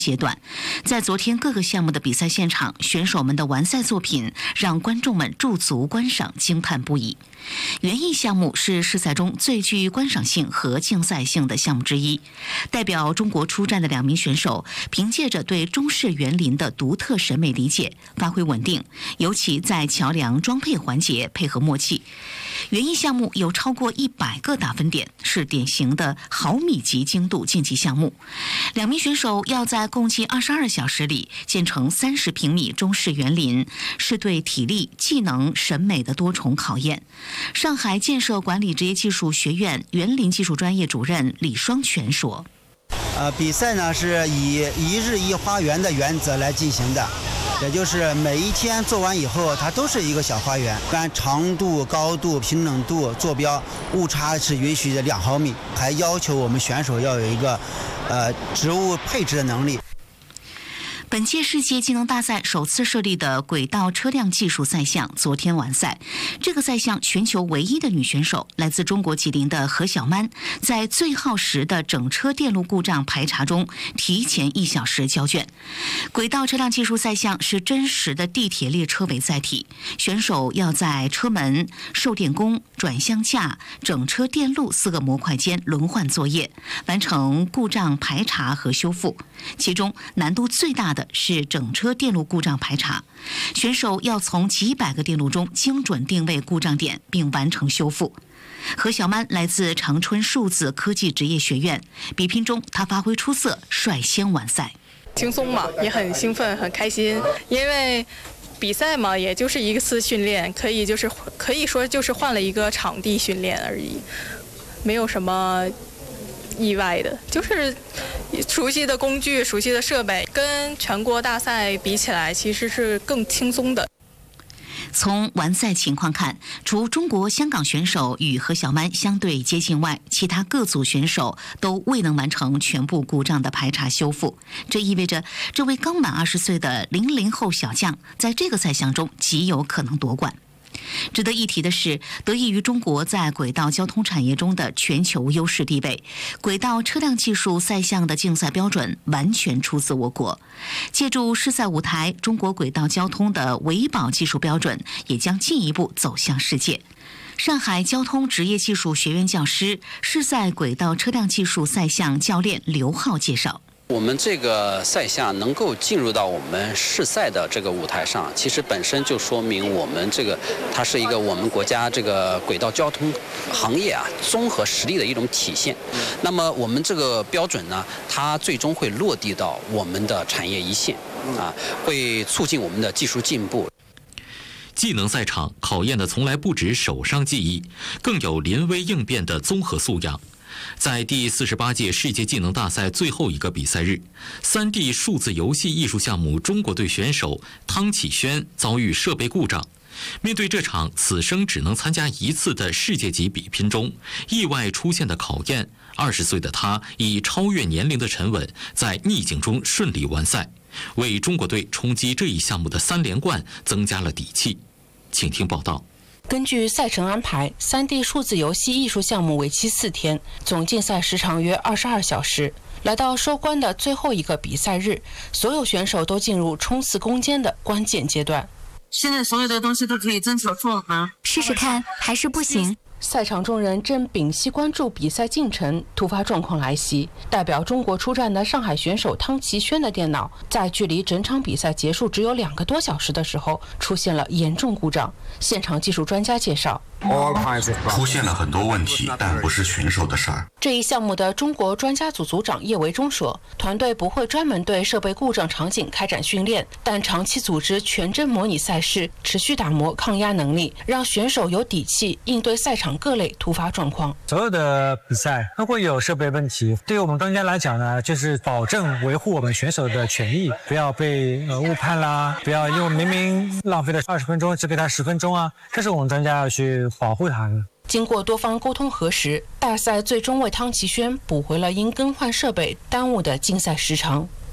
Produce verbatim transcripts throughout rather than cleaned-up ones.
阶段，在昨天各个项目的比赛现场，选手们的完赛作品让观众们驻足观赏，惊叹不已。园艺项目是世赛中最具观赏性和竞赛性的项目之一。代表中国出战的两名选手，凭借着对中式园林的独特审美理解，发挥稳定，尤其在桥梁装配环节配合默契。园艺项目有超过一百个打分点，是典型的毫米级精度竞技项目。两名选手要在共计二十二小时里建成三十平米中式园林，是对体力、技能、审美的多重考验。上海建设管理职业技术学院园林技术专业主任李双全说：“ 呃，比赛呢是以一日一花园的原则来进行的。”也就是每一天做完以后，它都是一个小花园，按长度、高度、平整度坐标，误差是允许的两毫米，还要求我们选手要有一个呃植物配置的能力。 本届世界技能大赛首次设立的轨道车辆技术赛项昨天完赛。这个赛项全球唯一的女选手，来自中国吉林的何小曼，在最耗时的整车电路故障排查中提前一小时交卷。轨道车辆技术赛项是真实的地铁列车为载体，选手要在车门、受电弓、转向架、整车电路四个模块间轮换作业，完成故障排查和修复。其中难度最大的是整车电路故障排查，选手要从几百个电路中精准定位故障点并完成修复。何小曼来自长春数字科技职业学院，比拼中她发挥出色，率先完赛。 轻松嘛，也很兴奋，很开心，因为比赛嘛，也就是一次训练，可以就是可以说就是换了一个场地训练而已，没有什么意外的，就是熟悉的工具、熟悉的设备，跟全国大赛比起来，其实是更轻松的。 从完赛情况看，除中国香港选手与何小曼相对接近外，其他各组选手都未能完成全部故障的排查修复。这意味着这位刚满二十岁的零零后小将，在这个赛项中极有可能夺冠。值得一提的是，得益于中国在轨道交通产业中的全球优势地位，轨道车辆技术赛项的竞赛标准完全出自我国。借助世赛舞台，中国轨道交通的维保技术标准也将进一步走向世界。上海交通职业技术学院教师、世赛轨道车辆技术赛项教练刘浩介绍。 我们这个赛项能够进入到我们世赛的这个舞台上，其实本身就说明我们这个它是一个我们国家这个轨道交通行业啊综合实力的一种体现。那么我们这个标准呢，它最终会落地到我们的产业一线啊，会促进我们的技术进步。 技能赛场考验的从来不止手上技艺，更有临危应变的综合素养。在第四十八届世界技能大赛最后一个比赛日， 三 D 数字游戏艺术项目中国队选手汤启轩遭遇设备故障。面对这场此生只能参加一次的世界级比拼中意外出现的考验，二十岁的他以超越年龄的沉稳，在逆境中顺利完赛，为中国队冲击这一项目的三连冠增加了底气。请听报道。 根据赛程安排， 三 D 数字游戏艺术项目为期四天，总竞赛时长约二十二小时。来到收官的最后一个比赛日，所有选手都进入冲刺攻坚的关键阶段。 现在所有的东西都可以正常做了吗？ 试试看，还是不行。 赛场众人正屏息关注比赛进程，突发状况来袭。代表中国出战的上海选手汤启轩的电脑，在距离整场比赛结束只有两个多小时的时候，出现了严重故障。现场技术专家介绍， 出现了很多问题，但不是选手的事儿。 这一项目的中国专家组组长叶维忠说，团队不会专门对设备故障场景开展训练，但长期组织全真模拟赛事，持续打磨抗压能力，让选手有底气应对赛场各类突发状况。 所有的比赛都会有设备问题，对于我们专家来讲呢，就是保证维护我们选手的权益，不要被呃误判啦，不要因为明明浪费了二十分钟只给他十分钟啊，这是我们专家要去保护他的。 经过多方沟通核实，大赛最终为汤启轩补回了因更换设备耽误的竞赛时长。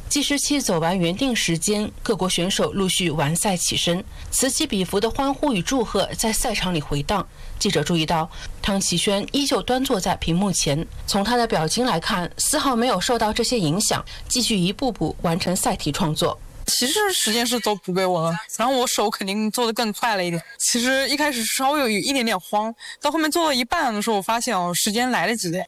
计时器走完原定时间，各国选手陆续完赛起身，此起彼伏的欢呼与祝贺在赛场里回荡。记者注意到，汤启轩依旧端坐在屏幕前，从他的表情来看，丝毫没有受到这些影响，继续一步步完成赛题创作。 其实时间是都不给我了，然后我手肯定做得更快了一点。其实一开始稍微有一点点慌，到后面做了一半的时候，我发现哦，时间来得及的。